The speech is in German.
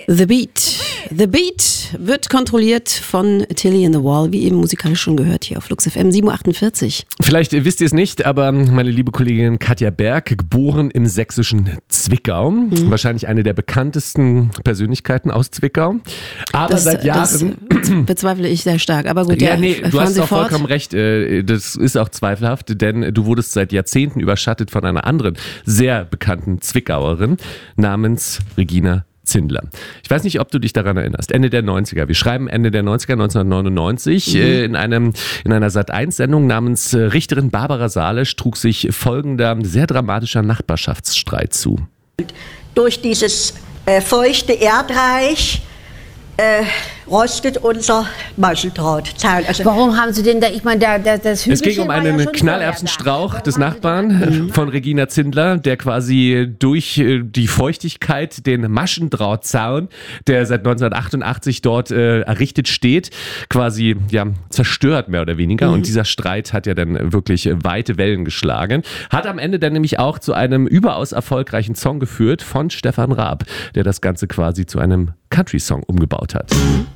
The Beat. The Beat wird kontrolliert von Tilly in the Wall, wie eben musikalisch schon gehört hier auf Flux FM 7.48 Uhr. Vielleicht wisst ihr es nicht, aber meine liebe Kollegin Katja Berg, geboren im sächsischen Zwickau, wahrscheinlich eine der bekanntesten Persönlichkeiten aus Zwickau, aber seit Jahren... Das bezweifle ich sehr stark, aber gut, du hast auch vollkommen recht, das ist auch zweifelhaft, denn du wurdest seit Jahrzehnten überschattet von einer anderen sehr bekannten Zwickauerin namens Regina Zindler. Ich weiß nicht, ob du dich daran erinnerst. Ende der 90er. Wir schreiben Ende der 90er, 1999. In einer Sat.1-Sendung namens Richterin Barbara Salisch trug sich folgender sehr dramatischer Nachbarschaftsstreit zu. Durch dieses feuchte Erdreich rostet unser Maschendrahtzaun. Also warum haben Sie denn da, ich meine, das Hügelchen Es ging um einen ja Knallerbsenstrauch des Nachbarn von Regina Zindler, der quasi durch die Feuchtigkeit den Maschendrahtzaun, der seit 1988 dort errichtet steht, quasi zerstört mehr oder weniger. Und dieser Streit hat ja dann wirklich weite Wellen geschlagen. Hat am Ende dann nämlich auch zu einem überaus erfolgreichen Song geführt von Stefan Raab, der das Ganze quasi zu einem Country-Song umgebaut hat.